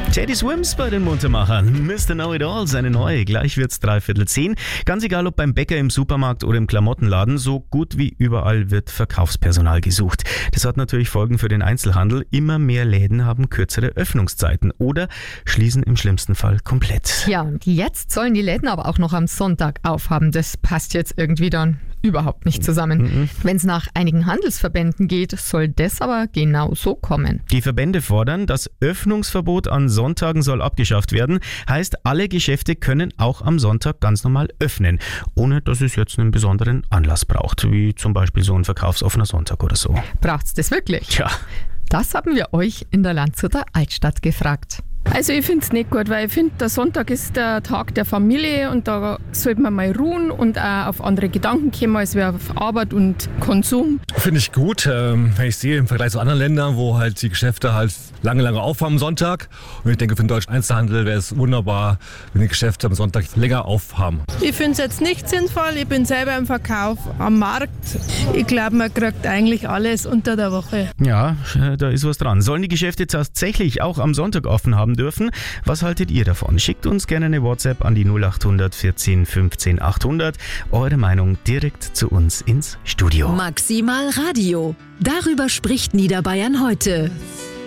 Teddy Swims bei den Muntermachern. Mr. Know-It-All, seine neue. Gleich wird's 9:45. Ganz egal, ob beim Bäcker, im Supermarkt oder im Klamottenladen, so gut wie überall wird Verkaufspersonal gesucht. Das hat natürlich Folgen für den Einzelhandel. Immer mehr Läden haben kürzere Öffnungszeiten oder schließen im schlimmsten Fall komplett. Ja, und jetzt sollen die Läden aber auch noch am Sonntag aufhaben. Das passt jetzt irgendwie dann überhaupt nicht zusammen. Wenn es nach einigen Handelsverbänden geht, soll das aber genau so kommen. Die Verbände fordern, das Öffnungsverbot an Sonntagen soll abgeschafft werden. Heißt, alle Geschäfte können auch am Sonntag ganz normal öffnen, ohne dass es jetzt einen besonderen Anlass braucht, wie zum Beispiel so ein verkaufsoffener Sonntag oder so. Braucht's das wirklich? Tja. Das haben wir euch in der Landshuter Altstadt gefragt. Also ich finde es nicht gut, weil ich finde, der Sonntag ist der Tag der Familie und da sollte man mal ruhen und auch auf andere Gedanken kommen, als wir auf Arbeit und Konsum. Finde ich gut, wenn ich sehe im Vergleich zu anderen Ländern, wo halt die Geschäfte halt lange aufhaben am Sonntag. Und ich denke, für den deutschen Einzelhandel wäre es wunderbar, wenn die Geschäfte am Sonntag länger aufhaben. Ich finde es jetzt nicht sinnvoll, ich bin selber im Verkauf am Markt. Ich glaube, man kriegt eigentlich alles unter der Woche. Ja, da ist was dran. Sollen die Geschäfte tatsächlich auch am Sonntag offen haben dürfen? Was haltet ihr davon? Schickt uns gerne eine WhatsApp an die 0800 14 15 800. Eure Meinung direkt zu uns ins Studio. Maximal Radio. Darüber spricht Niederbayern heute.